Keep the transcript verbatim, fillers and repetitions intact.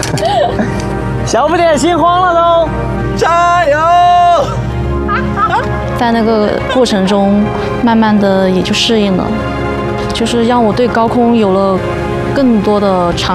小不点心慌了都， 加油！ 在那个过程中，慢慢的也就适应了，就是让我对高空有了更多的尝